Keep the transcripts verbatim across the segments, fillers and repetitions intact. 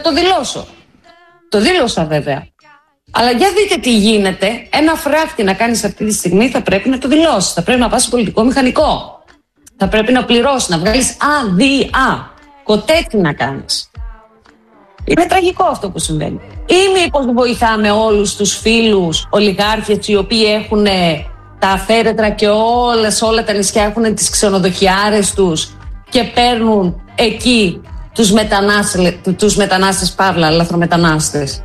το δηλώσω. Το δήλωσα βέβαια. Αλλά για δείτε τι γίνεται. Ένα φράχτη να κάνεις αυτή τη στιγμή θα πρέπει να το δηλώσεις. Θα πρέπει να πας στο πολιτικό μηχανικό. Θα πρέπει να πληρώσεις, να βγάλεις άδεια. Κοτέτσι να κάνεις. Είναι τραγικό αυτό που συμβαίνει. Ή μήπως βοηθάμε όλους τους φίλους ολιγάρχες οι οποίοι έχουν τα αφαίρετρα και όλες, όλα τα νησιά έχουν τις ξενοδοχιάρες τους και παίρνουν εκεί τους μετανάστες, τους μετανάστες παύλα, λαθρομετανάστες.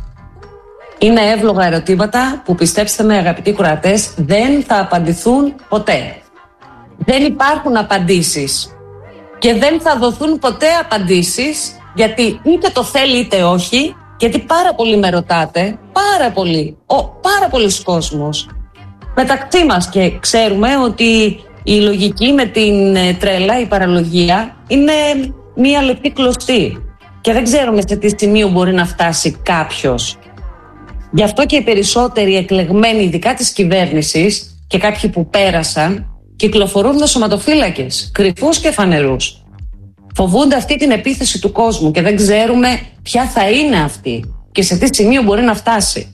Είναι εύλογα ερωτήματα που, πιστέψτε με αγαπητοί κροατές, δεν θα απαντηθούν ποτέ. Δεν υπάρχουν απαντήσεις και δεν θα δοθούν ποτέ απαντήσεις, γιατί είτε το θέλει είτε όχι, γιατί πάρα πολλοί με ρωτάτε, πάρα πολλοί, ο, πάρα πολλοί κόσμος μεταξύ μας, και ξέρουμε ότι η λογική με την τρέλα, η παραλογία, είναι μία λεπτή κλωστή και δεν ξέρουμε σε τι σημείο μπορεί να φτάσει κάποιος. Γι' αυτό και οι περισσότεροι εκλεγμένοι, ειδικά της κυβέρνησης και κάποιοι που πέρασαν, κυκλοφορούν με σωματοφύλακες, κρυφούς και φανερούς. Φοβούνται αυτή την επίθεση του κόσμου και δεν ξέρουμε ποια θα είναι αυτή και σε τι σημείο μπορεί να φτάσει.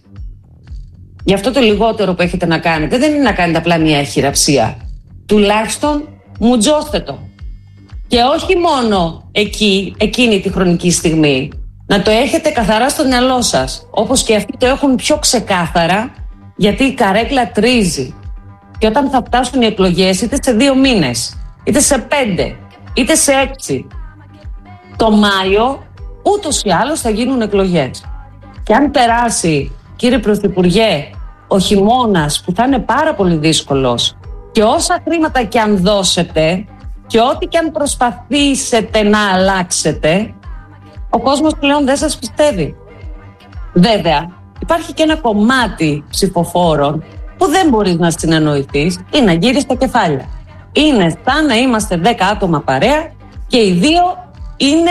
Γι' αυτό το λιγότερο που έχετε να κάνετε δεν είναι να κάνετε απλά μια χειραψία. Τουλάχιστον μουτζώστε το. Και όχι μόνο εκεί, εκείνη τη χρονική στιγμή. Να το έχετε καθαρά στο μυαλό σας. Όπως και αυτοί το έχουν πιο ξεκάθαρα, γιατί η καρέκλα τρίζει. Και όταν θα φτάσουν οι εκλογές, είτε σε δύο μήνες, είτε σε πέντε, είτε σε έξι, το Μάιο ούτως ή άλλως θα γίνουν εκλογές. Και αν περάσει, κύριε Πρωθυπουργέ, ο χειμώνας που θα είναι πάρα πολύ δύσκολος και όσα χρήματα και αν δώσετε και ό,τι και αν προσπαθήσετε να αλλάξετε, ο κόσμος πλέον δεν σας πιστεύει. Βέβαια, υπάρχει και ένα κομμάτι ψηφοφόρων που δεν μπορείς να συνεννοηθείς ή να γύρεις τα κεφάλια. Είναι σαν να είμαστε δέκα άτομα παρέα και οι δύο είναι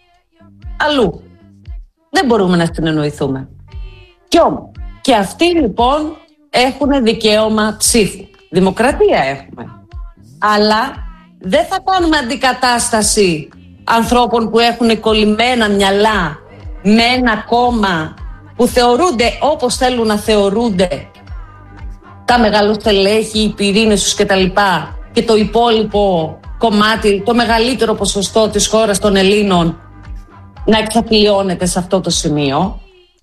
αλλού. Δεν μπορούμε να συνεννοηθούμε. Κι όμως, και αυτοί λοιπόν έχουν δικαίωμα ψήφου. Δημοκρατία έχουμε. Αλλά δεν θα κάνουμε αντικατάσταση ανθρώπων που έχουν κολλημένα μυαλά με ένα κόμμα που θεωρούνται όπως θέλουν να θεωρούνται τα μεγαλοστελέχη, οι πυρήνες τους κτλ. Και το υπόλοιπο κομμάτι, το μεγαλύτερο ποσοστό της χώρας των Ελλήνων να εξαπλειώνεται σε αυτό το σημείο.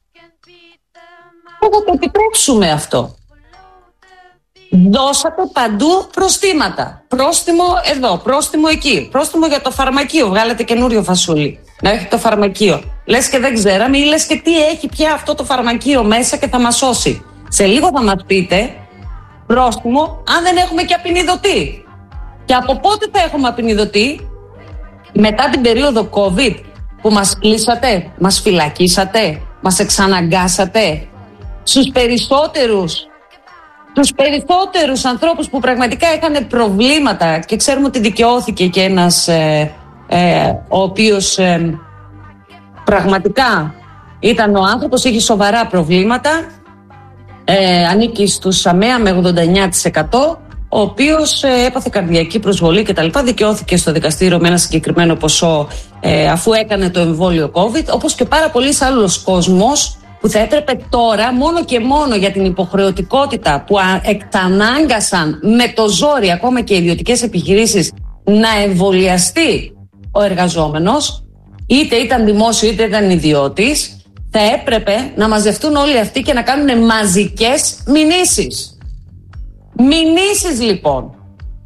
Θα το επιτρέψουμε αυτό. Δώσατε παντού προστήματα. Πρόστιμο εδώ, πρόστιμο εκεί, πρόστιμο για το φαρμακείο. Βγάλετε καινούριο φασούλι να έχει το φαρμακείο. Λες και δεν ξέραμε ή λες και τι έχει πια αυτό το φαρμακείο μέσα και θα μας σώσει. Σε λίγο θα μας πείτε πρόστιμο αν δεν έχουμε και απεινιδωτή. Και από πότε θα έχουμε απεινιδωτή? Μετά την περίοδο COVID που μας κλείσατε, μας φυλακίσατε, μας εξαναγκάσατε. Στους περισσότερους τους περισσότερους ανθρώπους που πραγματικά είχαν προβλήματα, και ξέρουμε ότι δικαιώθηκε και ένας ε, ε, ο οποίος ε, πραγματικά ήταν ο άνθρωπος, είχε σοβαρά προβλήματα, ε, ανήκει στους ΣΑΜΕΑ με ογδόντα εννιά τοις εκατό, ο οποίος ε, έπαθε καρδιακή προσβολή κτλ. Δικαιώθηκε στο δικαστήριο με ένα συγκεκριμένο ποσό ε, αφού έκανε το εμβόλιο COVID, όπως και πάρα πολλοί άλλος κόσμος που θα έπρεπε τώρα μόνο και μόνο για την υποχρεωτικότητα που εκτανάγκασαν με το ζόρι ακόμα και οι ιδιωτικές επιχειρήσεις να εμβολιαστεί ο εργαζόμενος, είτε ήταν δημόσιο είτε ήταν ιδιώτης, θα έπρεπε να μαζευτούν όλοι αυτοί και να κάνουν μαζικές μηνύσεις. Μηνύσεις λοιπόν.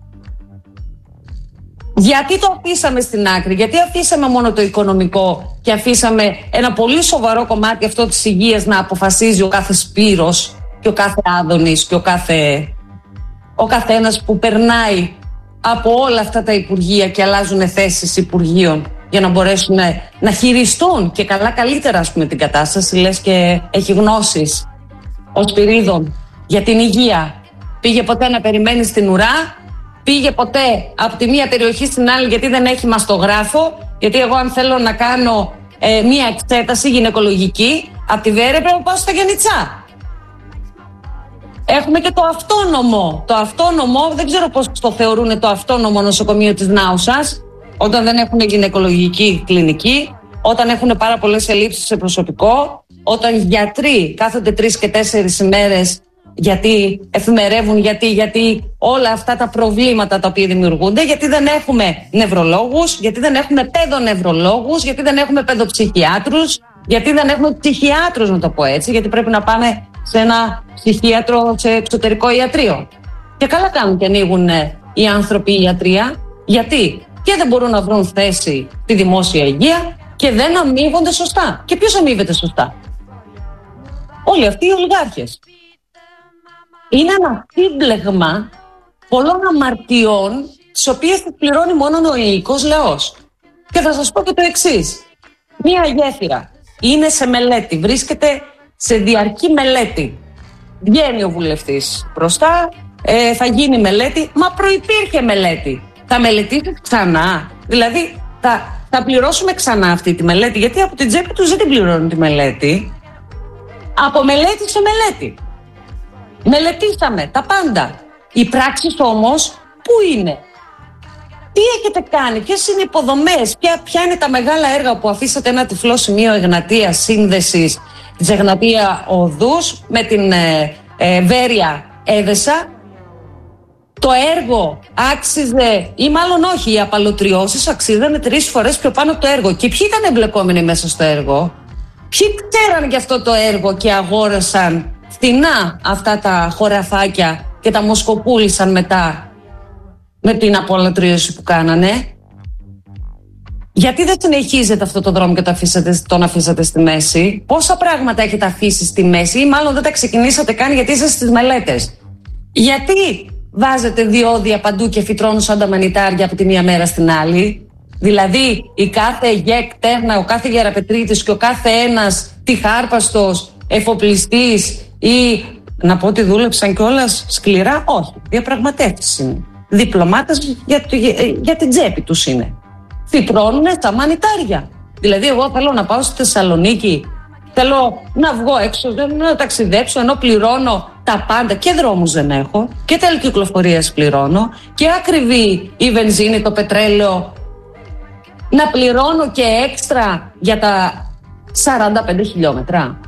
Γιατί το αφήσαμε στην άκρη, γιατί αφήσαμε μόνο το οικονομικό και αφήσαμε ένα πολύ σοβαρό κομμάτι αυτό της υγείας να αποφασίζει ο κάθε Σπύρος και ο κάθε Άδωνης και ο κάθε ο καθένας που περνάει από όλα αυτά τα υπουργεία και αλλάζουν θέσεις υπουργείων για να μπορέσουν να χειριστούν και καλά καλύτερα ας πούμε την κατάσταση. Λες και έχει γνώσεις ο Σπυρίδων για την υγεία. Πήγε ποτέ να περιμένει στην ουρά? Πήγε ποτέ από τη μία περιοχή στην άλλη γιατί δεν έχει μαστογράφο? Γιατί εγώ αν θέλω να κάνω ε, μία εξέταση γυναικολογική από τη Βέρεια πρέπει να πάω στα Γιαννιτσά. Έχουμε και το αυτόνομο. Το αυτόνομο, δεν ξέρω πώς το θεωρούν το αυτόνομο νοσοκομείο της Νάουσας, όταν δεν έχουν γυναικολογική κλινική, όταν έχουν πάρα πολλές ελλείψεις σε προσωπικό, όταν γιατροί κάθονται τρεις και τέσσερις ημέρες γιατί εφημερεύουν, γιατί, γιατί όλα αυτά τα προβλήματα τα οποία δημιουργούνται, γιατί δεν έχουμε νευρολόγους, γιατί δεν έχουμε παιδονευρολόγους, γιατί δεν έχουμε παιδοψυχιάτρους, γιατί δεν έχουμε ψυχιάτρους, να το πω έτσι, γιατί πρέπει να πάμε σε ένα ψυχίατρο, σε εξωτερικό ιατρείο. Και καλά κάνουν και ανοίγουν οι άνθρωποι ιατρία, γιατί και δεν μπορούν να βρουν θέση στη δημόσια υγεία και δεν αμείβονται σωστά. Και ποιος αμείβεται σωστά? Όλοι αυτοί οι ολιγάρχες. Είναι ένα σύμπλεγμα πολλών αμαρτιών, τις οποίες τις πληρώνει μόνο ο ελληνικός λαός. Και θα σας πω και το εξής. Μία γέφυρα είναι σε μελέτη, βρίσκεται σε διαρκή μελέτη. Βγαίνει ο βουλευτής μπροστά, ε, θα γίνει μελέτη, μα προϋπήρχε μελέτη. Θα μελετήσει ξανά? Δηλαδή θα, θα πληρώσουμε ξανά αυτή τη μελέτη, γιατί από την τσέπη τους δεν την πληρώνουν τη μελέτη. Από μελέτη σε μελέτη. Μελετήσαμε τα πάντα. Οι πράξεις όμως πού είναι? Τι έχετε κάνει? Ποιες είναι οι υποδομές? Ποια, ποια είναι τα μεγάλα έργα που αφήσατε? Ένα τυφλό σημείο Εγνατίας, σύνδεσης της Εγνατία Οδούς με την ε, ε, Βέρεια Έδεσα. Το έργο άξιζε, ή μάλλον όχι, οι απαλωτριώσεις αξίζανε τρεις φορές πιο πάνω από το έργο. Και ποιοι ήταν εμπλεκόμενοι μέσα στο έργο? Ποιοι ξέραν για αυτό το έργο και αγόρασαν φθηνά αυτά τα χωραφάκια και τα μοσκοπούλησαν μετά με την απαλωτρίωση που κάνανε? Γιατί δεν συνεχίζετε αυτό το δρόμο και το αφήσατε, τον αφήσατε στη μέση? Πόσα πράγματα έχετε αφήσει στη μέση, ή μάλλον δεν τα ξεκινήσατε καν γιατί είσαστε στις μελέτες? Γιατί βάζετε διόδια παντού και φυτρώνουν σαν τα μανιτάρια από τη μία μέρα στην άλλη? Δηλαδή η κάθε γεκ τέρνα, ο κάθε γεραπετρίτης και ο κάθε ένας τυχάρπαστος εφοπλιστής, ή να πω ότι δούλεψαν κιόλας σκληρά? Όχι, διαπραγματεύσεις είναι. Διπλωμάτες για, για, για την τσέπη τους είναι. Φυτρώνουνε στα μανιτάρια. Δηλαδή εγώ θέλω να πάω στη Θεσσαλονίκη, θέλω να βγω έξω, να ταξιδέψω, ενώ πληρώνω τα πάντα και δρόμους δεν έχω και τέλη κυκλοφορίας πληρώνω και ακριβή η βενζίνη, το πετρέλαιο, να πληρώνω και έξτρα για τα σαράντα πέντε χιλιόμετρα.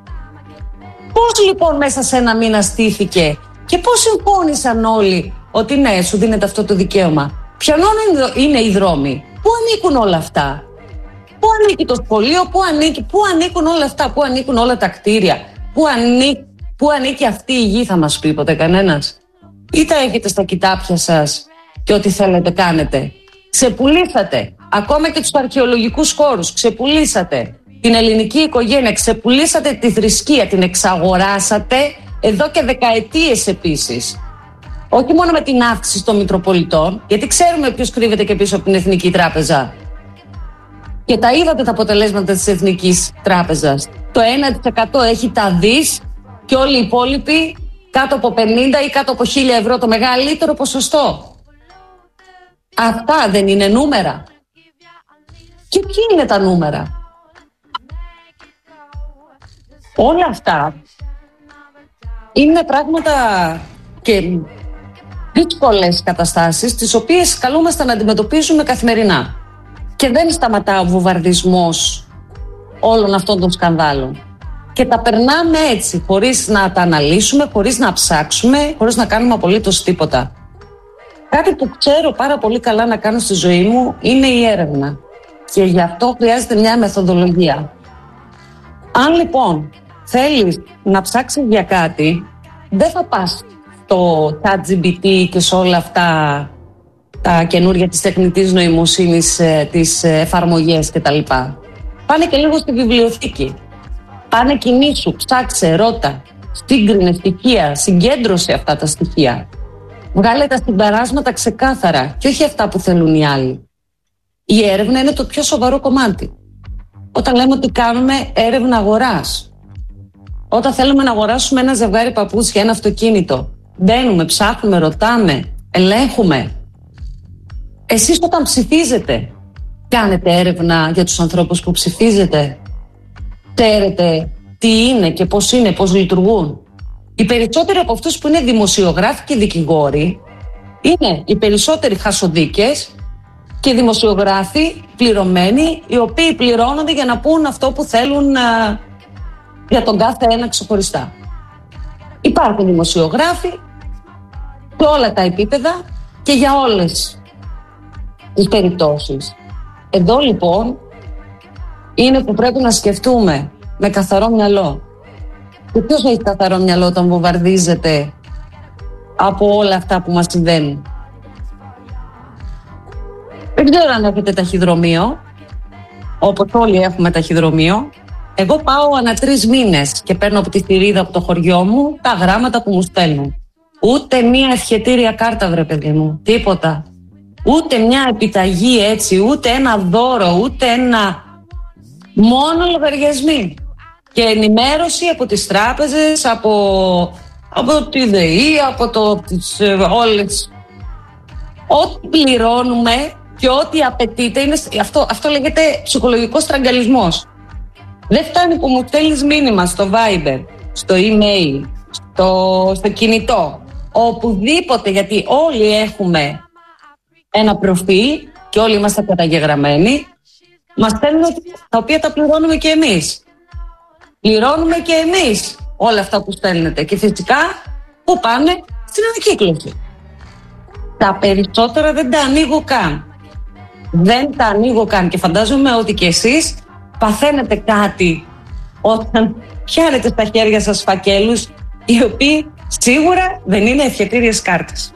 Πώς λοιπόν μέσα σε ένα μήνα στήθηκε και πώς συμφώνησαν όλοι ότι ναι, σου δίνεται αυτό το δικαίωμα? Ποιανών είναι οι δρόμοι? Πού ανήκουν όλα αυτά? Πού ανήκει το σχολείο? Πού, ανήκει, πού ανήκουν όλα αυτά? Πού ανήκουν όλα τα κτίρια? Πού ανήκει, πού ανήκει αυτή η γη, θα μας πει ποτέ κανένας? Ή τα έχετε στα κοιτάπια σας και ό,τι θέλετε κάνετε? Ξεπουλήσατε ακόμα και τους αρχαιολογικούς χώρους, ξεπουλήσατε την ελληνική οικογένεια, ξεπουλήσατε τη θρησκεία, την εξαγοράσατε εδώ και δεκαετίες επίσης. Όχι μόνο με την αύξηση των Μητροπολιτών, γιατί ξέρουμε ποιος κρύβεται και πίσω από την Εθνική Τράπεζα. Και τα είδατε τα αποτελέσματα της Εθνικής Τράπεζας. Το ένα τοις εκατό έχει τα δις και όλοι οι υπόλοιποι κάτω από πενήντα ή κάτω από χίλια ευρώ, το μεγαλύτερο ποσοστό. Αυτά δεν είναι νούμερα? Και ποιοι είναι τα νούμερα? Όλα αυτά είναι πράγματα και δύσκολες καταστάσεις, τις οποίες καλούμαστε να αντιμετωπίζουμε καθημερινά. Και δεν σταματά ο βουβαρδισμός όλων αυτών των σκανδάλων. Και τα περνάμε έτσι, χωρίς να τα αναλύσουμε, χωρίς να ψάξουμε, χωρίς να κάνουμε απολύτως τίποτα. Κάτι που ξέρω πάρα πολύ καλά να κάνω στη ζωή μου είναι η έρευνα. Και γι' αυτό χρειάζεται μια μεθοδολογία. Αν λοιπόν θέλεις να ψάξεις για κάτι, δεν θα πας στο ChatGPT και σε όλα αυτά τα καινούργια της τεχνητής νοημοσύνης, τις εφαρμογές κτλ. Πάνε και λίγο στη βιβλιοθήκη. Πάνε κινήσου, ψάξε, ρώτα, σύγκρινε στοιχεία, συγκέντρωσε αυτά τα στοιχεία. Βγάλε τα συμπεράσματα ξεκάθαρα και όχι αυτά που θέλουν οι άλλοι. Η έρευνα είναι το πιο σοβαρό κομμάτι. Όταν λέμε ότι κάνουμε έρευνα αγοράς, όταν θέλουμε να αγοράσουμε ένα ζευγάρι παπούτσια, ένα αυτοκίνητο, μπαίνουμε, ψάχνουμε, ρωτάμε, ελέγχουμε. Εσείς όταν ψηφίζετε, κάνετε έρευνα για τους ανθρώπους που ψηφίζετε? Ξέρετε τι είναι και πώς είναι, πώς λειτουργούν? Οι περισσότεροι από αυτούς που είναι δημοσιογράφοι και δικηγόροι είναι οι περισσότεροι χασοδίκες και δημοσιογράφοι πληρωμένοι, οι οποίοι πληρώνονται για να πούν αυτό που θέλουν α, για τον κάθε ένα ξεχωριστά. Υπάρχουν δημοσιογράφοι σε όλα τα επίπεδα και για όλες τις περιπτώσεις. Εδώ λοιπόν είναι που πρέπει να σκεφτούμε με καθαρό μυαλό. Και ποιος έχει καθαρό μυαλό όταν βομβαρδίζεται από όλα αυτά που μας συμβαίνουν? Δεν ξέρω αν έχετε ταχυδρομείο, όπως όλοι έχουμε ταχυδρομείο. Εγώ πάω ανά τρεις μήνες και παίρνω από τη θηρίδα από το χωριό μου τα γράμματα που μου στέλνουν. Ούτε μία ευχετήρια κάρτα, βρε παιδί μου, τίποτα. Ούτε μια επιταγή έτσι, ούτε ένα δώρο, ούτε ένα... Μόνο λογαριασμοί. Και ενημέρωση από τις τράπεζες, από, από τη ΔΕΗ, από το, τις, όλες. Ό,τι πληρώνουμε και ό,τι απαιτείται, είναι, αυτό, αυτό λέγεται ψυχολογικός στραγγαλισμός. Δεν φτάνει που μου στέλνεις μήνυμα στο Viber, στο email, στο, στο κινητό, οπουδήποτε, γιατί όλοι έχουμε ένα προφίλ και όλοι είμαστε καταγεγραμμένοι, μας στέλνουν τα οποία τα πληρώνουμε και εμείς. Πληρώνουμε και εμείς όλα αυτά που στέλνετε και φυσικά που πάνε στην ανακύκλωση. Τα περισσότερα δεν τα ανοίγω καν. Δεν τα ανοίγω καν και φαντάζομαι ότι και εσείς παθαίνετε κάτι όταν πιάνετε στα χέρια σας φακέλους οι οποίοι σίγουρα δεν είναι ευχετήριες κάρτες.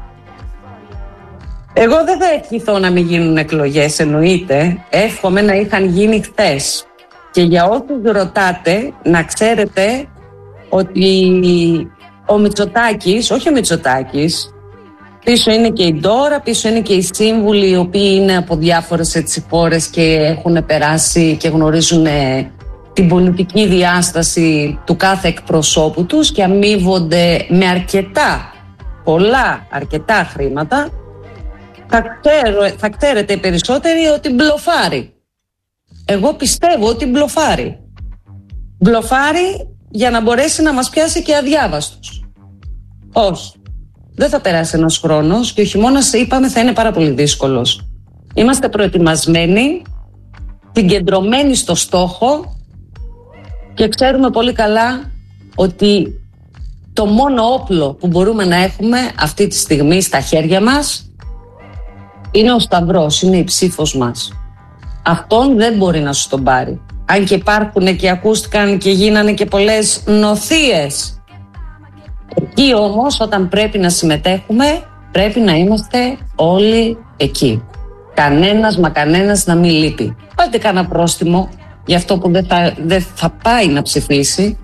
Εγώ δεν θα ευχηθώ να μην γίνουν εκλογές, εννοείται. Εύχομαι να είχαν γίνει χθες. Και για όσους ρωτάτε, να ξέρετε ότι ο Μητσοτάκης, όχι ο Μητσοτάκης, πίσω είναι και η Ντόρα, πίσω είναι και οι σύμβουλοι οι οποίοι είναι από διάφορες έτσι χώρες και έχουν περάσει και γνωρίζουν την πολιτική διάσταση του κάθε εκπροσώπου τους και αμείβονται με αρκετά, πολλά, αρκετά χρήματα. Θα, ξέρω, θα ξέρετε οι περισσότεροι ότι μπλοφάρει. Εγώ πιστεύω ότι μπλοφάρει. Μπλοφάρει για να μπορέσει να μας πιάσει και αδιάβαστος. Όχι. Δεν θα περάσει ένας χρόνος και ο χειμώνας, είπαμε, θα είναι πάρα πολύ δύσκολος. Είμαστε προετοιμασμένοι, συγκεντρωμένοι στο στόχο και ξέρουμε πολύ καλά ότι το μόνο όπλο που μπορούμε να έχουμε αυτή τη στιγμή στα χέρια μας είναι ο Σταυρός, είναι η ψήφος μας. Αυτόν δεν μπορεί να σου τον πάρει. Αν και υπάρχουν και ακούστηκαν και γίνανε και πολλές νοθείες. Εκεί όμως όταν πρέπει να συμμετέχουμε πρέπει να είμαστε όλοι εκεί. Κανένας μα κανένας να μην λείπει. Πάτε κάνα πρόστιμο για αυτό που δεν θα, δεν θα πάει να ψηφίσει.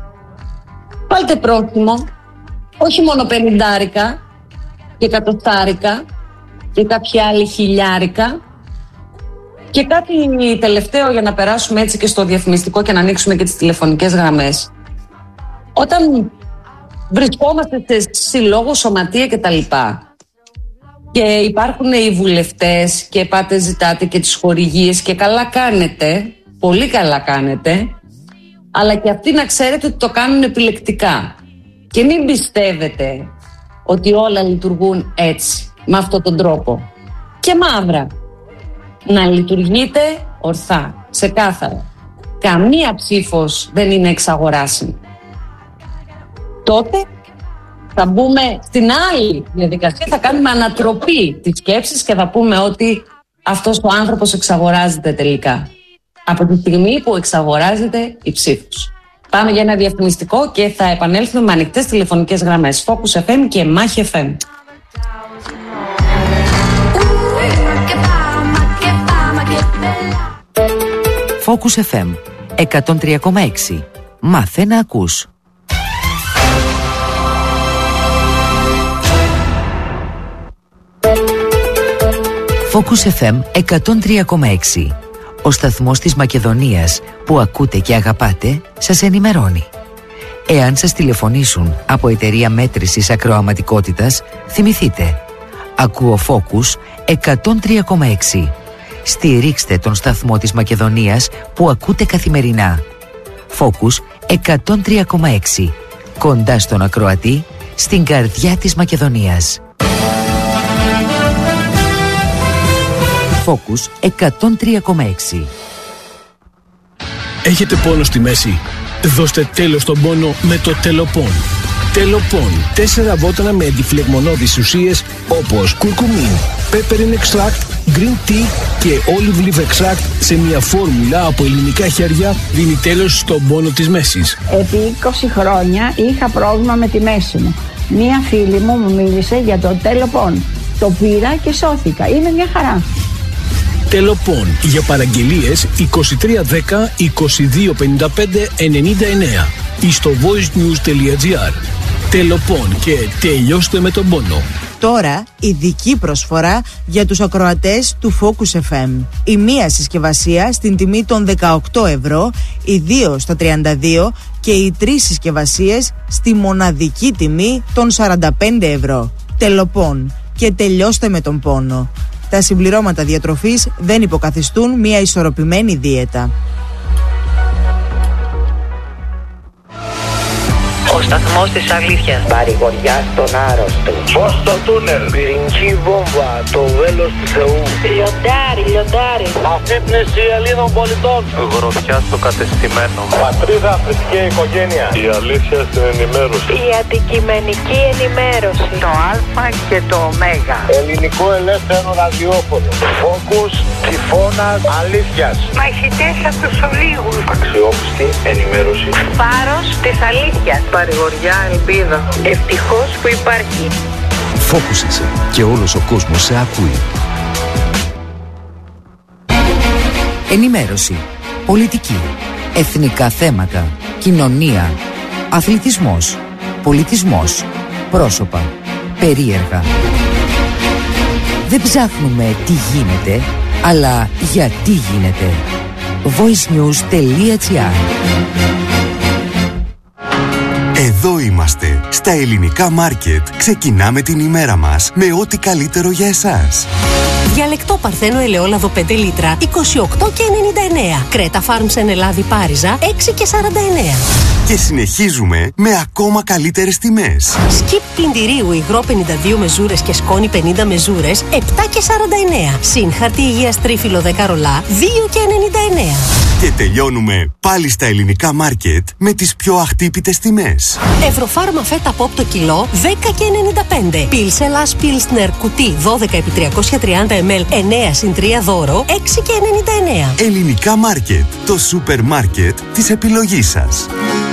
Βάλτε πρόστιμο, όχι μόνο πενηντάρικα και εκατοστάρικα και κάποια άλλη χιλιάρικα. Και κάτι τελευταίο για να περάσουμε έτσι και στο διαφημιστικό και να ανοίξουμε και τις τηλεφωνικές γραμμές. Όταν βρισκόμαστε σε συλλόγους, σωματεία κτλ. Και υπάρχουν οι βουλευτές και πάτε ζητάτε και τις χορηγίες και καλά κάνετε, πολύ καλά κάνετε, αλλά και αυτοί να ξέρετε ότι το κάνουν επιλεκτικά. Και μην πιστεύετε ότι όλα λειτουργούν έτσι, με αυτόν τον τρόπο. Και μαύρα. Να λειτουργείτε ορθά, ξεκάθαρα. Καμία ψήφος δεν είναι εξαγοράσιμη. Τότε θα μπούμε στην άλλη διαδικασία, θα κάνουμε ανατροπή της σκέψης και θα πούμε ότι αυτός ο άνθρωπος εξαγοράζεται τελικά. Από τη στιγμή που εξαγοράζεται η ψήφος. Πάμε για ένα διαφημιστικό και θα επανέλθουμε με ανοιχτές τηλεφωνικές γραμμές. Focus εφ εμ και Μάχη εφ εμ. Focus εφ εμ εκατόν τρία κόμμα έξι. Μάθε να ακούς. Focus εφ εμ εκατόν τρία κόμμα έξι. Ο σταθμός της Μακεδονίας που ακούτε και αγαπάτε σας ενημερώνει. Εάν σας τηλεφωνήσουν από εταιρεία μέτρησης ακροαματικότητας, θυμηθείτε. Ακούω Focus εκατόν τρία κόμμα έξι. Στηρίξτε τον σταθμό της Μακεδονίας που ακούτε καθημερινά. Focus εκατόν τρία κόμμα έξι. Κοντά στον ακροατή, στην καρδιά της Μακεδονίας. Focus εκατόν τρία κόμμα έξι. Έχετε πόνο στη μέση? Δώστε τέλος στον πόνο με το Τελοπών. Τελοπών. Τέσσερα βότανα με αντιφλεγμονώδεις ουσίες όπως κουρκουμίν, peppermint extract, green tea και olive leaf extract σε μια φόρμουλα από ελληνικά χέρια δίνει τέλος στον πόνο της μέσης. Επί είκοσι χρόνια είχα πρόβλημα με τη μέση μου. Μία φίλη μου μου μίλησε για το Τελοπών. Το πήρα και σώθηκα. Είναι μια χαρά. Τελοπών. Για παραγγελίες είκοσι τρία δέκα είκοσι δύο πενήντα πέντε ενενήντα εννέα ή στο voicenews.gr. Τελοπών και τελειώστε με τον πόνο. Τώρα ειδική προσφορά για τους ακροατές του Focus εφ εμ. Η μία συσκευασία στην τιμή των δεκαοκτώ ευρώ, οι δύο στα τριάντα δύο και οι τρεις συσκευασίες στη μοναδική τιμή των σαράντα πέντε ευρώ. Τελοπών και τελειώστε με τον πόνο. Τα συμπληρώματα διατροφής δεν υποκαθιστούν μια ισορροπημένη δίαιτα. Ο σταθμός της αλήθειας. Παρηγοριά στον άρρωστο. Φως στο τούνελ. Πυρηνική βόμβα. Το βέλος του Θεού. Λιοντάρι, λιοντάρι. Αφύπνιση Ελλήνων πολιτών. Γροθιά στο κατεστημένο. Πατρίδα, θρησκεία, οικογένεια. Η αλήθεια στην ενημέρωση. Η αντικειμενική ενημέρωση. Το Α και το Ω. Ελληνικό ελεύθερο ραδιόφωνο. Φόκους, τυφώνας, αλήθειας. Μαχητές από τους ολίγους. Αξιόπιστη ενημέρωση. Φάρος της αλήθειας. Παρηγοριά, ελπίδα. Ευτυχώς που υπάρχει. Focus είσαι και όλος ο κόσμος σε ακούει. Ενημέρωση, πολιτική, εθνικά θέματα, κοινωνία, αθλητισμός, πολιτισμός, πρόσωπα, περίεργα. Δεν ψάχνουμε τι γίνεται, αλλά γιατί γίνεται. voicenews.gr. Εδώ είμαστε. Στα ελληνικά μάρκετ ξεκινάμε την ημέρα μας με ό,τι καλύτερο για εσάς. Διαλεκτό παρθένο ελαιόλαδο πέντε λίτρα είκοσι οκτώ και ενενήντα εννέα. Κρέτα Farms εν Ελλάδη Πάριζα έξι και σαράντα εννέα. Και συνεχίζουμε με ακόμα καλύτερες τιμές. Σκιπ πλυντηρίου υγρό πενήντα δύο μεζούρες και σκόνη πενήντα μεζούρες επτά και σαράντα εννέα. Συν χαρτί υγείας τρίφυλλο δέκα ρολά δύο και ενενήντα εννέα. Και τελειώνουμε πάλι στα ελληνικά μάρκετ με τις πιο αχτύπητες τιμές. Ευρωφάρμα φέτα πόπ το κιλό δέκα και ενενήντα πέντε. Πιλσελάς Πιλσνερ κουτί δώδεκα επί τριακόσια τριάντα μιλιλίτρα εννέα συν τρία δώρο έξι και ενενήντα εννέα. Ελληνικά μάρκετ. Το σούπερ μάρκετ της επιλογής σας.